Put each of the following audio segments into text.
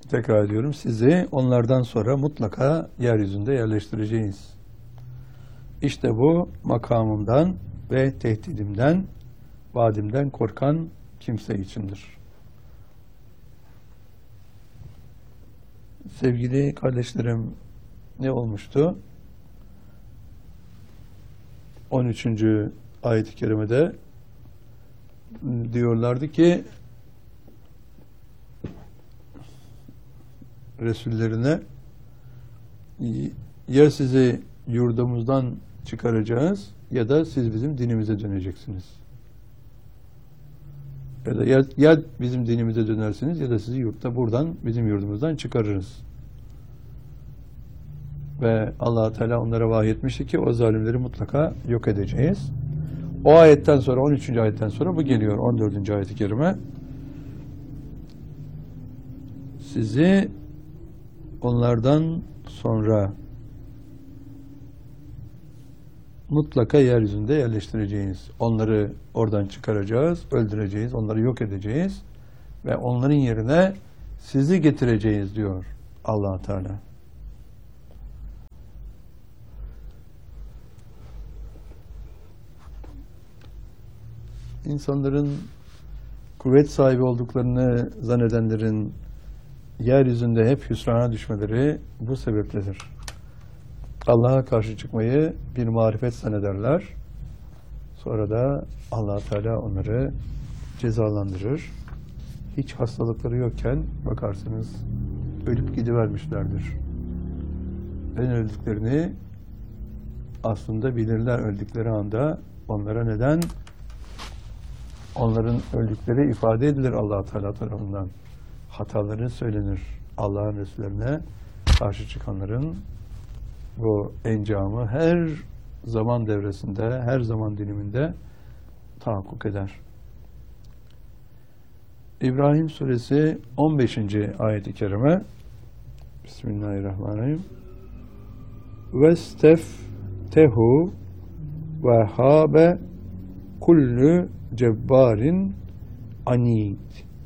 tekrar ediyorum, sizi onlardan sonra mutlaka yeryüzünde yerleştireceğiz. İşte bu makamımdan ve tehdidimden, vaadimden korkan kimse içindir. Sevgili kardeşlerim, ne olmuştu? 13. ayet-i kerimede diyorlardı ki Resullerine, ya sizi yurdumuzdan çıkaracağız ya da siz bizim dinimize döneceksiniz. Ya da ya bizim dinimize dönersiniz ya da sizi buradan bizim yurdumuzdan çıkarırız. Ve Allah Teala onlara vahyetmişti ki o zalimleri mutlaka yok edeceğiz. O ayetten sonra, 13. ayetten sonra bu geliyor, 14. ayet-i kerime. Sizi onlardan sonra mutlaka yeryüzünde yerleştireceğiz. Onları oradan çıkaracağız, öldüreceğiz, onları yok edeceğiz ve onların yerine sizi getireceğiz diyor Allah Teala. İnsanların kuvvet sahibi olduklarını zannedenlerin yeryüzünde hep hüsrana düşmeleri bu sebepledir. Allah'a karşı çıkmayı bir marifet zannederler. Sonra da Allah Teala onları cezalandırır. Hiç hastalıkları yokken bakarsınız ölüp gidivermişlerdir. Ben öldüklerini aslında bilirler öldükleri anda. Onlara neden? Onların öldükleri ifade edilir Allah Teala tarafından. Hataları söylenir. Allah'ın Resullerine karşı çıkanların bu encamı her zaman devresinde, her zaman diliminde tahakkuk eder. İbrahim Suresi 15. ayet-i kerime. Bismillahirrahmanirrahim. Vesteftehu ve habe kullu cebbarin anid.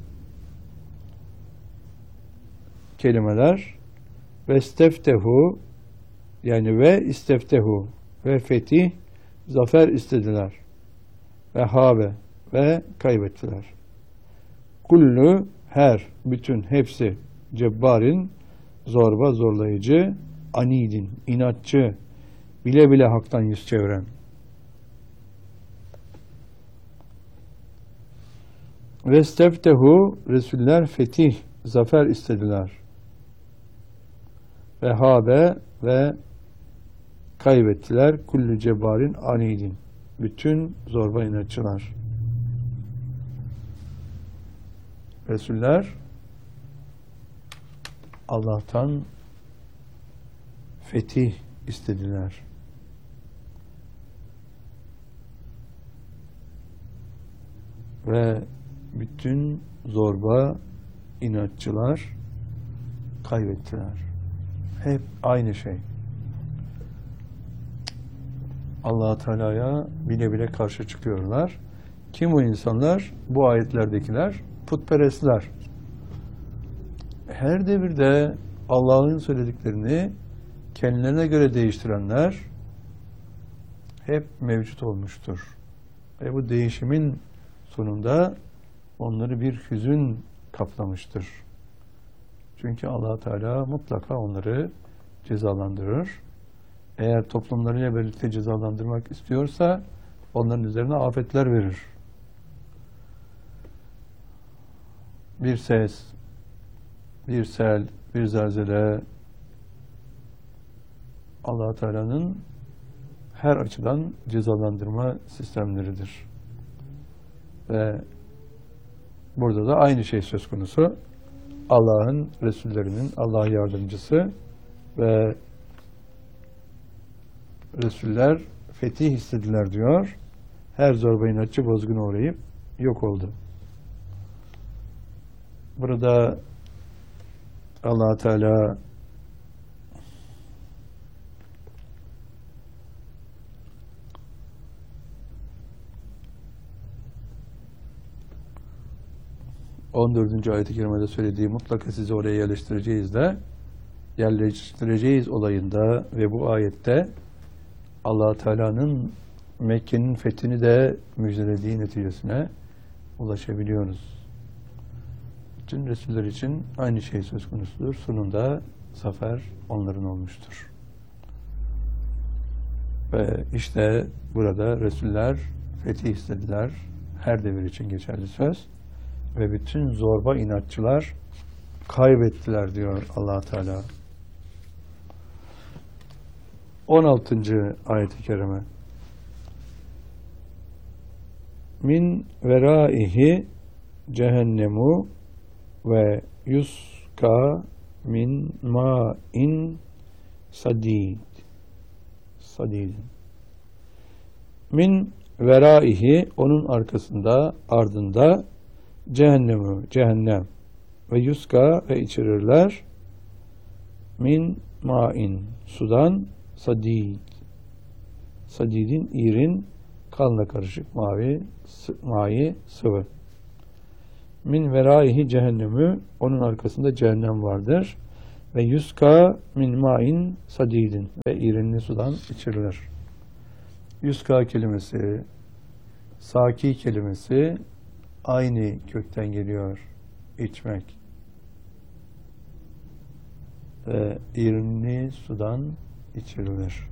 Kelimeler vesteftehu, yani ve isteftehu ve fetih, zafer istediler. Ve habe, ve kaybettiler. Kullu, her, bütün, hepsi, cebbarin, zorba, zorlayıcı, anidin, inatçı, bile bile haktan yüz çeviren. Vesteftehu, Resuller fetih, zafer istediler. Ve habe, ve kaybettiler. Kullu cebbarin anidin, bütün zorba inatçılar. Resuller Allah'tan fetih istediler. Ve bütün zorba inatçılar kaybettiler. Hep aynı şey. Allah Teala'ya bile bile karşı çıkıyorlar. Kim o insanlar? Bu ayetlerdekiler putperestler. Her devirde Allah'ın söylediklerini kendilerine göre değiştirenler hep mevcut olmuştur. Ve bu değişimin sonunda onları bir hüzün kaplamıştır. Çünkü Allah Teala mutlaka onları cezalandırır. Eğer toplumlarıyla birlikte cezalandırmak istiyorsa onların üzerine afetler verir. Bir ses, bir sel, bir zelzele Allah Teala'nın her açıdan cezalandırma sistemleridir. Ve burada da aynı şey söz konusu. Allah'ın Resullerinin, Allah yardımcısı ve Resuller fetih istediler diyor. Her zorba inatçı bozguna uğrayıp yok oldu. Burada Allah Teala 14. ayet-i kerimede söylediği mutlaka sizi oraya yerleştireceğiz olayında ve bu ayette Allah Teala'nın Mekke'nin fethini de müjdelediği neticesine ulaşabiliyoruz. Bütün Resuller için aynı şey söz konusudur. Sonunda zafer onların olmuştur. Ve işte burada Resuller fetih istediler. Her devir için geçerli söz. Ve bütün zorba inatçılar kaybettiler diyor Allah Teala. 16. ayet-i kerime. Min veraihi cehennemu ve yuska min ma'in sadid. Min veraihi, onun arkasında, ardında, cehennem ve yuska, ve içirirler, min ma'in, sudan, sadidin, irin, kanla karışık mavi sıvı. Min veraihi cehennemi, onun arkasında cehennem vardır. Ve yuska min ma'in sadidin, ve irinli sudan içirilir. Yuska kelimesi, saki kelimesi aynı kökten geliyor. İçmek. Ve irinli sudan içirilir.